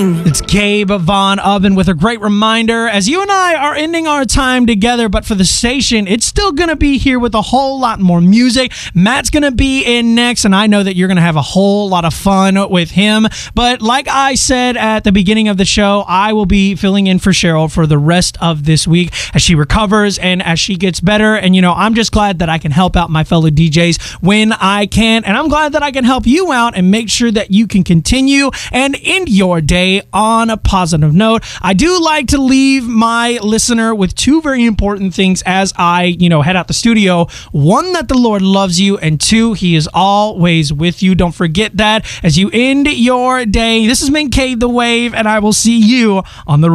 It's Gabe Von Oven with a great reminder as you and I are ending our time together, but for the station, it's still going to be here with a whole lot more music. Matt's going to be in next, and I know that you're going to have a whole lot of fun with him. But like I said at the beginning of the show, I will be filling in for Cheryl for the rest of this week as she recovers and as she gets better. And, you know, I'm just glad that I can help out my fellow DJs when I can. And I'm glad that I can help you out and make sure that you can continue and end your day on a positive note. I do like to leave my listener with two very important things as I, head out the studio. One, that the Lord loves you, and two, He is always with you. Don't forget that as you end your day. This has been Cade the Wave, and I will see you on the